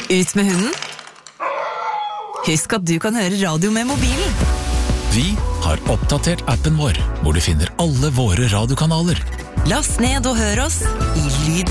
Ut med hunden. Husk at du kan høre radio med mobilen. Vi har oppdatert appen vår, hvor du finner alle våre radiokanaler. Last ned og hør oss i lyden.